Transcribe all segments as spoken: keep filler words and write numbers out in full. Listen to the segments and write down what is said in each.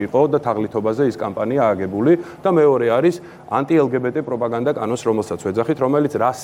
იყო და თაღლითობაზე ის კამპანია აგებული და მეორე არის ანტი-ელ ჯი ბი ტი პროპაგანდა კანონს, რომელსაც ვეძახით, რომელიც რას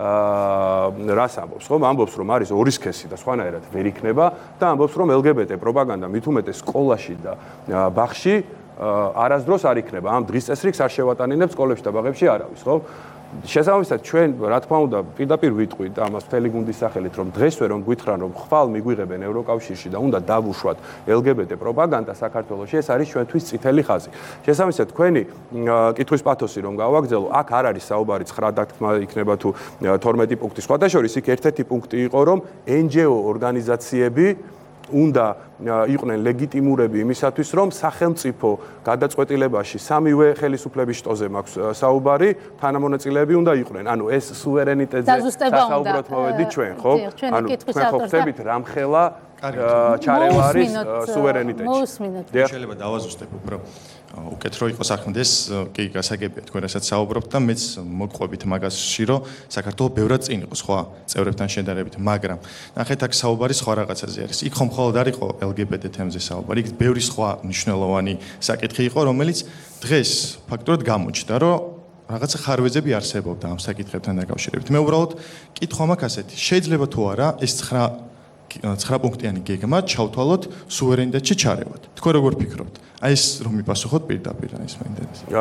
აა რას ამბობს, ხო? ამბობს, რომ არის ორი სქესი და სხვანაირად ვერ იქნება და ამბობს, რომ ელ ჯი ბი ტი პროპაგანდა მით უმეტეს სკოლაში და ბაღში არასდროს არ იქნება. ამ დღის წესრიგს არ შევატანინებს სკოლებში და ბაღებში არავის, ხო? შესაბამისად ჩვენ რა თქმა უნდა პირდაპირ ვიტყვით ამას მთელი გუნდის სახელით, რომ დღესვე რომ გითხრან, რომ ხვალ მიგვიღებენ ევროკავშირში და უნდა დავუშვათ ელ ჯი ბი ტი პროპაგანდა საქართველოში, ეს არის ჩვენთვის წითელი ხაზი. შესაბამისად თქვენი კითხვის პათოსი რომ გავაგრძელო, აქ არ არის საუბარი ცხრა დათქმა იქნება თუ თორმეტი პუნქტი. სხვათა შორის იქ ერთ-ერთი პუნქტი იყო, რომ ენ ჯი ო ორგანიზაციები უნდა იყვნენ ლეგიტიმურები იმისათვის, რომ სახელმწიფო გადაწყვეტილებაში სამივე ხელისუფლების შტოზე მაქვს საუბარი, თანამონაწილეები უნდა იყვნენ. ანუ ეს სუვერენიტეტზე სასაუბროდ მოვედით ჩვენ, ხო? ანუ თქვენ ხო ხსებით რამხელა ჩარევა არის სუვერენიტეტში. შეიძლება დავაზუსტებ უფრო უკეთ რო იყოს ახმდეს, კი გასაგებია თქვენ რასაც საუბრობთ და მეც მოგყვებით მაგასში, რომ საქართველოს ბევრად წინ იყო სხვა წევრებთან შედარებით, მაგრამ ნახეთ აქ საუბარი სხვა რაღაცაზე არის. იქ ხომ მხოლოდ არ იყო ელ ჯი ბი ტი თემზე საუბარი, იქ ბევრი სხვა მნიშვნელოვანი საკითხი იყო, რომელიც დღეს ფაქტურად გამოჩნდა, რომ რაღაცა ხარვეზები არსებობდა ამ საკითხებთან დაკავშირებით. მე უბრალოდ კითხვა მაქვს ასეთი, შეიძლება თუ არა ეს ცხრა ცხრა პუნქტიანი გეგმა ჩავთვალოთ სუვერენიტეტში ჩარევად. თქვენ როგორ ფიქრობთ? აი ეს რომ მიპასუხოთ პირდაპირ ის მაინტერესებს.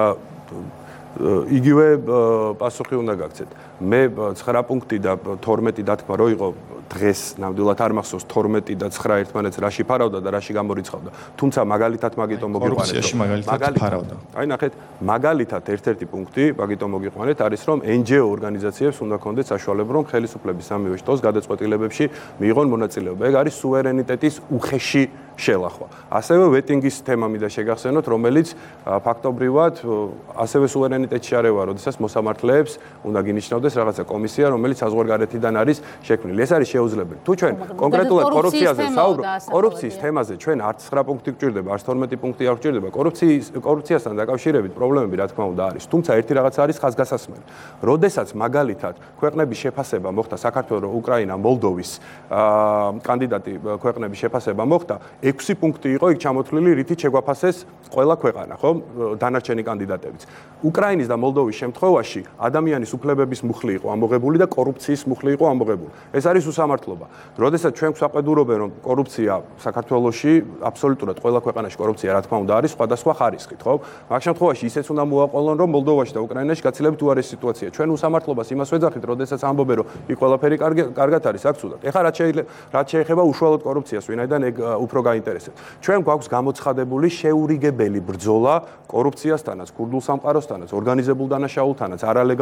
იგივე პასუხი უნდა გაგცეთ. მე ცხრა პუნქტი და თორმეტი დათქმა რო იყო დღეს ნამდვილად არ მახსოვს თორმეტი და ცხრა ერთმანეთს რაში ფარავდა და რაში გამორიცხავდა. თუმცა მაგალითად მაგიტომ მოგიყვანეთ. კორუფციაში მაგალითად ფარავდა. აი ნახეთ, მაგალითად ერთ-ერთი პუნქტი მაგიტომ მოგიყვანეთ არის რომ ენ ჯი ო ორგანიზაციებს უნდა ქონდეთ საშუალება რომ ხელისუფლების სამივე შტოს გადაწყვეტილებებში მიიღონ მონაწილეობა. ეგ არის სუვერენიტეტის უხეში შელახვა. ასევე ვეტინგის თემა მინდა შეგახსენოთ, რომელიც ფაქტობრივად ასევე სუვერენიტეტში არევა, როდესაც მოსამართლეებს უნდა გინიშნავდეს რაღაცა კომისია, რომელიც საზღვარგარეთიდან არის შექმნილი. ეს არის შეუძლებელი. თუ ჩვენ კონკრეტულად კორუფციაზე საუბრობთ, კორუფციის თემაზე ჩვენ არც ცხრა პუნქტი გვჭირდება, არც თორმეტი პუნქტი არ გვჭირდება. კორუფციის კორუფციასთან დაკავშირებით პრობლემები რა თქმა უნდა არის. თუმცა ერთი რაღაცა არის ხაზგასასმელი. როდესაც მაგალითად ქვეყნების შეფასება მოხდა საქართველოს, უკრაინა, მოლდოვის კანდიდატი ქვეყნების შეფასება მოხდა, ექვსი პუნქტი იყო იქ ჩამოთვლილი, რითიც შეგვაფასეს ყველა ქვეყანა, ხო? დანარჩენი კანდიდატებიც. უკრაინის და მოლდოვის შემთხვევაში ადამიანის უფლებების მუხლი იყო ამოღებული და კორუფციის მუხლი იყო ამოღებული. ეს არის უსამართლობა. როდესაც ჩვენ გვსაყვედურობენ, რომ კორუფცია საქართველოში აბსოლუტურად ყველა ქვეყანაში კორუფცია რა თქმა უნდა არის სხვადასხვა ხარისხით, ხო? მაგ შემთხვევაში ისეც უნდა მოაყოლონ, რომ მოლდოვაში და უკრაინაში გაცილებით უარესი სიტუაცია. ჩვენ უსამართლობას იმას ვეძახით, როდესაც ამბობენ, რომ იქ ყველაფერი კარგად არის, აქ ცუდად. ეხლა რაც შეიძლება რაც შეეხება უშუალოდ კორუფციას, ვინაიდან ეგ უფრო გაინტერესებს. ჩვენ გვაქვს გამოცხადებული შეურიგებელი ბრძოლა კორუფციასთანაც, ქურდულ სამყაროსთანაც, ორგანიზებულ დანაშაულთანაც,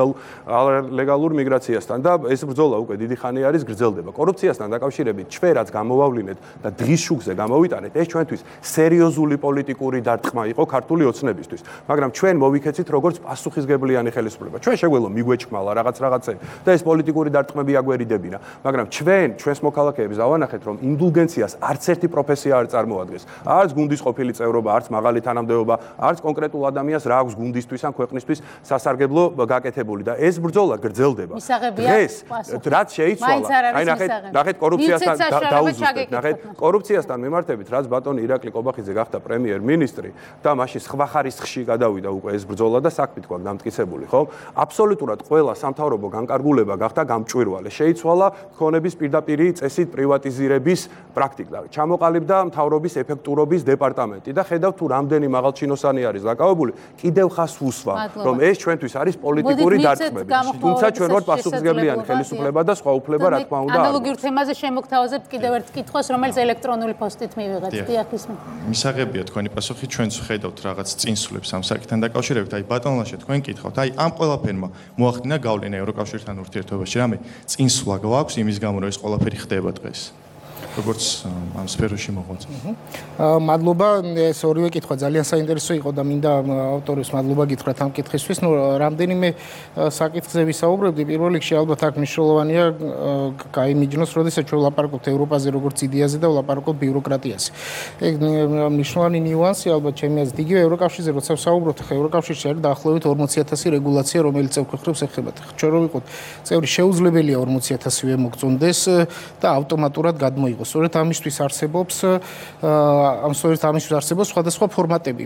არალეგალურ მიგრაციასთან და ეს ბრძოლა უკვე დიდი ხანი არის გრძელდება. კორუფციასთან დაკავშირებით ჩვენ რაც გამოვავლინეთ და დღის შუქზე გამოვიტანეთ, ეს ჩვენთვის სერიოზული პოლიტიკური დარტყმა იყო ქართული ოცნებისთვის. მაგრამ ჩვენ მოვიქეცით როგორც პასუხისგებლიანი ხელისუფლება. ჩვენ შეგვეძლო მიგვეჭკმალა რაღაც რაღაცები და ეს პოლიტიკური დარტყმები აგვერიდებინა. მაგრამ ჩვენ ჩვენს მოქალაქეებს დავანახეთ, რომ ინდულგენციას არც ერთი პროფესია არ წარმოადგენს. არც გუნდის ყოფილი წევრობა, არც მაღალი თანამდებობა, არც კონკრეტულ ადამიანს რა აქვს გუნდისთვის ან ქვეყნისთვის სასარგებლო გაკეთებული და ეს ბრძოლა გრძელდება. დღეს რაც შეიცვალა, აი ნახეთ, ნახეთ კორუფციასთან დაუზუსტეთ, ნახეთ კორუფციასთან მიმართებით, რაც ბატონი ირაკლი კობახიძე გახდა პრემიერ-მინისტრი და მაშინ სხვა ხარისხში გადავიდა უკვე ეს ბრძოლა და საქმით გვაქვს დამტკიცებული, ხო? აბსოლუტურად ყველა სამთავრობო განკარგულება გახდა გამჭვირვალე. შეიცვალა ქონების პირდაპირი წესით პრივატიზირების პრაქტიკა. ჩამოყალიბდა მთავრობის ეფექტურობის დეპარტამენტი და ხედავ თუ რამდენი მაღალჩინოსანი არის დაკავებული, კიდევ ხას ვუსვა, რომ ეს ჩვენთვის არის პოლიტიკური დარტყმები. თუმცა ჩვენ ვართ პასუხისმგებლიანი ხელისუფლება და სხვა უფლება რა თქმა უნდა. ანალოგიურ თემაზე შემოგთავაზებთ კიდევ ერთ კითხვას, რომელიც ელექტრონული პოსტით მივიღეთ. დიახ, ისმენ. მისაღებია თქვენი პასუხი, ჩვენც ვხედავთ რაღაც წინსვლებს ამ საკითხთან დაკავშირებით. აი ბატონ ლაშა, თქვენ კითხავთ, აი ამ ყველაფერმა მოახდინა გავლენა ევროკავშირთან ურთიერთობაში. რამე წინსვლა გვაქვს იმის გამო, რომ ეს ყველაფერი ხდება დღეს. როგორც ამ სფეროში მოღვაწე. მადლობა, ეს ორივე კითხვა ძალიან საინტერესო იყო და მინდა ავტორის მადლობა გითხრათ ამ კითხვისთვის. ნუ რამდენიმე საკითხზე ვისაუბრებდი, პირველ რიგში ალბათ აქ მნიშვნელოვანია გაიმიჯნოს, როდესაც ჩვენ ვლაპარაკობთ ევროპაზე როგორც იდეაზე და ვლაპარაკობთ ბიუროკრატიაზე. ეგ მნიშვნელოვანი ნიუანსი ალბათ ჩემი აზრით. იგივე ევროკავშირზე როცა ვსაუბრობთ, ევროკავშირში არის დაახლოებით ორმოცი ათასი რეგულაცია, რომელიც წევრი-ხრივს ეხებათ. ჩვენ რო ვიყოთ წევრი, შეუძლებელია ორმოცი ათასივე მოგწონდეს და ავტომატურად გადმოიღოს. სწორედ ამისთვის არსებობს ამ სწორედ ამისთვის არსებობს სხვადასხვა ფორმატები.